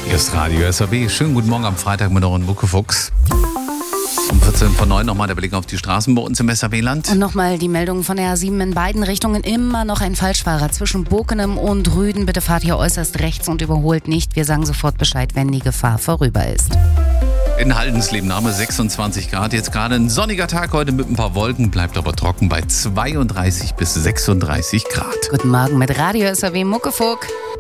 Hier ist Radio SAW. Schönen guten Morgen am Freitag mit euren Muckefuchs. Um 14:09 nochmal der Blick auf die Straßen bei uns im SAW-Land. Und nochmal die Meldung von der A7 in beiden Richtungen. Immer noch ein Falschfahrer zwischen Bokenem und Rüden. Bitte fahrt hier äußerst rechts und überholt nicht. Wir sagen sofort Bescheid, wenn die Gefahr vorüber ist. In Haldensleben haben wir 26 Grad. Jetzt gerade ein sonniger Tag heute mit ein paar Wolken. Bleibt aber trocken bei 32 bis 36 Grad. Guten Morgen mit Radio SAW Muckefuck.